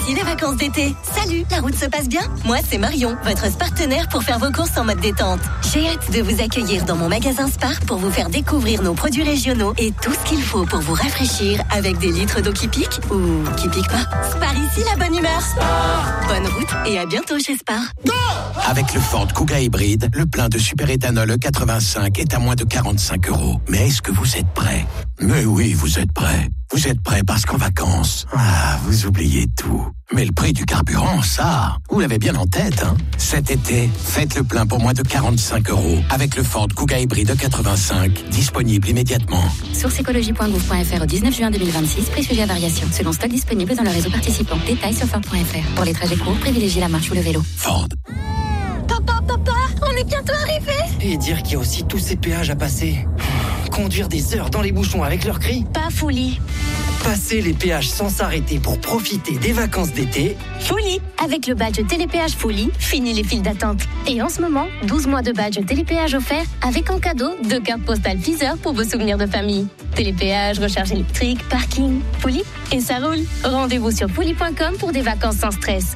ici les vacances d'été. Salut, la route se passe bien? Moi, c'est Marion, votre partenaire pour faire vos courses en mode détente. J'ai hâte de vous accueillir dans mon magasin Spar pour vous faire découvrir nos produits régionaux et tout ce qu'il faut pour vous rafraîchir avec des litres d'eau qui pique ou qui pique pas. Spar ici, la bonne humeur. Spar. Bonne route et à bientôt chez Spar. Go! Avec le Ford Kuga hybride, le plein de superéthanol E85 est à moins de 45 €. Mais est-ce que vous êtes prêts? Mais oui, vous êtes prêts. Vous êtes prêts parce qu'en vacances, vous oubliez tout. Mais le prix du carburant, ça, vous l'avez bien en tête, hein? Cet été, faites le plein pour moins de 45 € avec le Ford Kuga hybride E85, disponible immédiatement. Source écologie.gouv.fr au 19 juin 2026, prix sujet à variation. Selon stock disponible dans le réseau participant. Détails sur Ford.fr. Pour les trajets courts, privilégiez la marche ou le vélo. Ford. Papa, on est bientôt arrivé. Et dire qu'il y a aussi tous ces péages à passer. Conduire des heures dans les bouchons avec leurs cris. Pas folie. Passer les péages sans s'arrêter pour profiter des vacances d'été. Folie. Avec le badge Télépéage Folie, fini les files d'attente. Et en ce moment, 12 mois de badge Télépéage offert avec en cadeau 2 cartes postales Deezer pour vos souvenirs de famille. Télépéage, recharge électrique, parking, Folie. Et ça roule. Rendez-vous sur folie.com pour des vacances sans stress.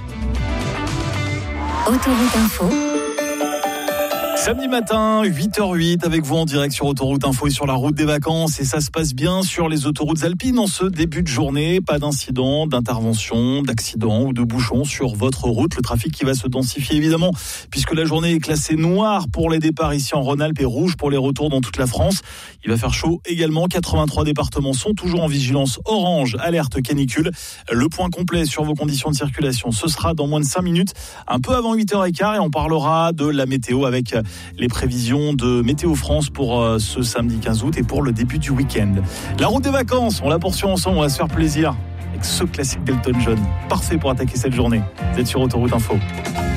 Autoroute Info. Samedi matin, 8h08, avec vous en direct sur Autoroute Info et sur la route des vacances. Et ça se passe bien sur les autoroutes alpines en ce début de journée. Pas d'incident, d'intervention, d'accident ou de bouchon sur votre route. Le trafic qui va se densifier évidemment, puisque la journée est classée noire pour les départs ici en Rhône-Alpes et rouge pour les retours dans toute la France. Il va faire chaud également. 83 départements sont toujours en vigilance orange, alerte canicule. Le point complet sur vos conditions de circulation, ce sera dans moins de 5 minutes, un peu avant 8h15, et on parlera de la météo avec les prévisions de Météo France pour ce samedi 15 août et pour le début du week-end. La route des vacances, on la poursuit ensemble, on va se faire plaisir avec ce classique d'Elton John. Parfait pour attaquer cette journée. Vous êtes sur Autoroute Info.